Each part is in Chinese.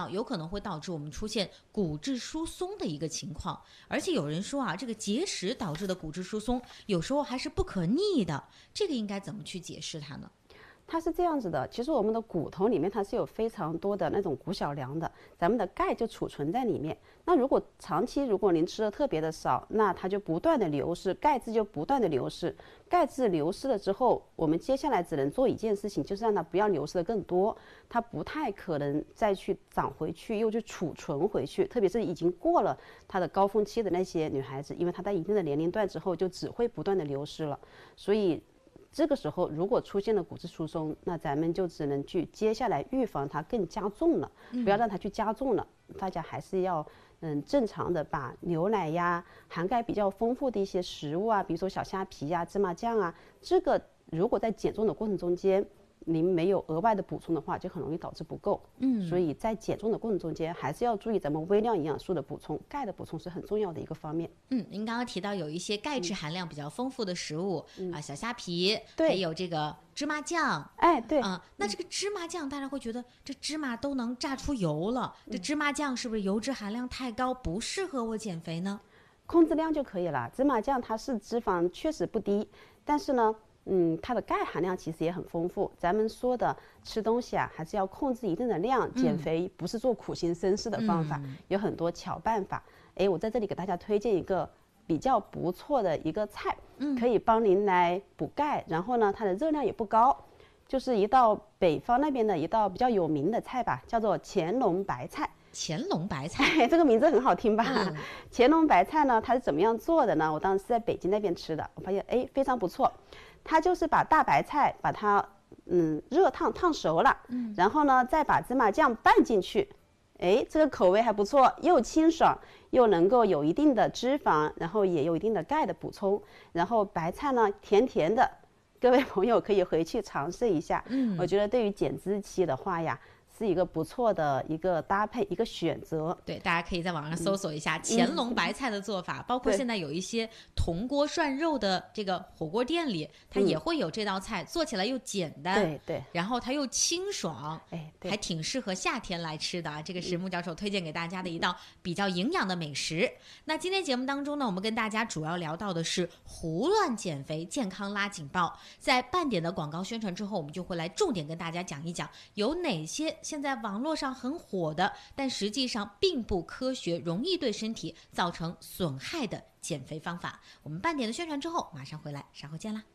料有可能会导致我们出现骨质疏松的一个情况，而且有人说啊，这个节食导致的骨质疏松有时候还是不可逆的，这个应该怎么去解释它呢？ 它是这样子的，其实我们的骨头里面它是有非常多的那种骨小梁的，咱们的钙就储存在里面。那如果长期您吃的特别的少，那它就不断的流失，钙质就不断的流失。钙质流失了之后，我们接下来只能做一件事情，就是让它不要流失的更多，它不太可能再去长回去，又去储存回去。特别是已经过了它的高峰期的那些女孩子，因为她在一定的年龄段之后，就只会不断的流失了，所以。这个时候如果出现了骨质疏松，那咱们就只能去接下来预防它更加重了，不要让它去加重了。大家还是要正常的把牛奶呀、含钙比较丰富的一些食物啊，比如说小虾皮呀、芝麻酱啊，这个如果在减重的过程中间您没有额外的补充的话，就很容易导致不够。所以在减重的过程中间，还是要注意咱们微量营养素的补充，钙的补充是很重要的一个方面。 您刚刚提到有一些钙质含量比较丰富的食物啊，小虾皮， 对， 还有这个芝麻酱。 哎，对那这个芝麻酱，大家会觉得这芝麻都能榨出油了，这芝麻酱是不是油脂含量太高，不适合我减肥呢？ 控制量就可以了。芝麻酱它是脂肪确实不低，但是呢它的钙含量其实也很丰富。咱们说的吃东西啊，还是要控制一定的量。减肥不是做苦行僧式的方法，有很多巧办法。我在这里给大家推荐一个比较不错的一个菜，可以帮您来补钙，然后呢，它的热量也不高，就是一道北方那边的一道比较有名的菜吧，叫做乾隆白菜。 乾隆白菜， 这个名字很好听吧？乾隆白菜呢，它是怎么样做的呢？我当时是在北京那边吃的，我发现非常不错。它就是把大白菜把它热烫熟了，然后呢再把芝麻酱拌进去，这个口味还不错，又清爽又能够有一定的脂肪，然后也有一定的钙的补充，然后白菜呢甜甜的，各位朋友可以回去尝试一下。我觉得对于减脂期的话呀，是一个不错的一个搭配，一个选择。 对，大家可以在网上搜索一下乾隆白菜的做法，包括现在有一些铜锅涮肉的这个火锅店里，它也会有这道菜，做起来又简单， 对， 然后它又清爽， 对， 还挺适合夏天来吃的啊。这个是穆教授推荐给大家的一道比较营养的美食。那今天节目当中呢，我们跟大家主要聊到的是胡乱减肥，健康拉警报。在半点的广告宣传之后，我们就会来重点跟大家讲一讲有哪些现在网络上很火的，但实际上并不科学，容易对身体造成损害的减肥方法。我们半点的宣传之后马上回来，稍后见啦。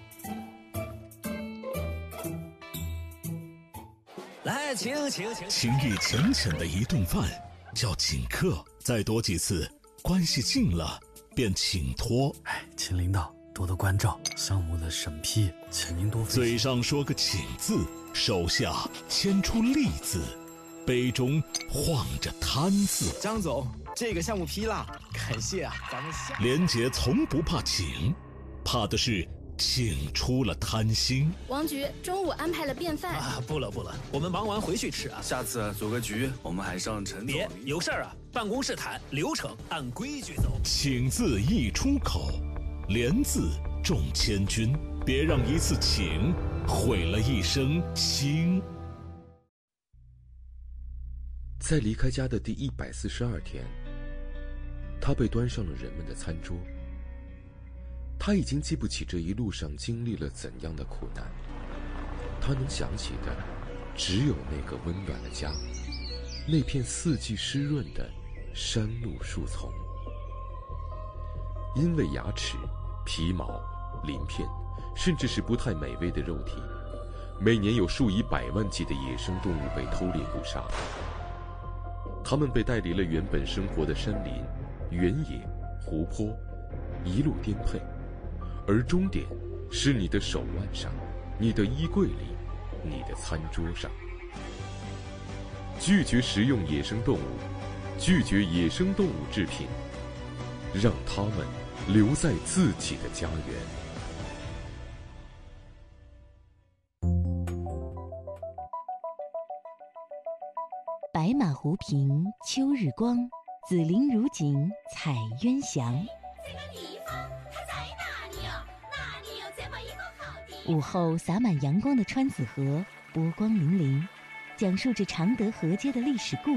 来，请情意浅浅的一顿饭叫请客，再多几次关系近了便请托。 请领导多多关照，项目的审批请您多费心。 嘴上说个请字，手下牵出利字，杯中晃着贪字。 张总，这个项目批了，感谢啊，咱们连杰从不怕请，怕的是请出了贪心。 王局中午安排了便饭啊，不了，我们忙完回去吃啊。 下次组个局，我们还上陈总。 别有事儿啊，办公室谈，流程按规矩走。 请字一出口，连字中千军，别让一次请毁了一生心。 在离开家的第142天，他被端上了人们的餐桌。他已经记不起这一路上经历了怎样的苦难，他能想起的只有那个温暖的家，那片四季湿润的山路树丛。因为牙齿、皮毛、鳞片，甚至是不太美味的肉体，每年有数以百万计的野生动物被偷猎捕杀。它们被带离了原本生活的山林、原野、湖泊，一路颠沛，而终点是你的手腕上，你的衣柜里，你的餐桌上。拒绝食用野生动物，拒绝野生动物制品，让它们留在自己的家园。 白马湖平秋日光，紫菱如锦彩鸳翔。 这个地方它在哪里啊？哪里有这么一个好地方？ 午后洒满阳光的川子河，波光粼粼，讲述着常德河街的历史故事。